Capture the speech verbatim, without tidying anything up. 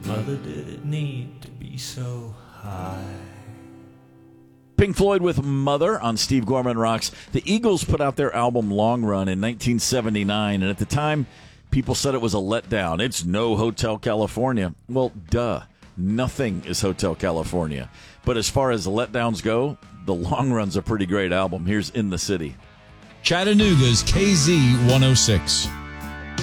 Mother, did it need to be so high? Pink Floyd with Mother on Steve Gorman Rocks. The Eagles put out their album Long Run in nineteen seventy-nine, and at the time, people said it was a letdown. It's no Hotel California. Well, duh. Nothing is Hotel California. But as far as letdowns go, the Long Run's a pretty great album. Here's In the City. Chattanooga's K Z one oh six.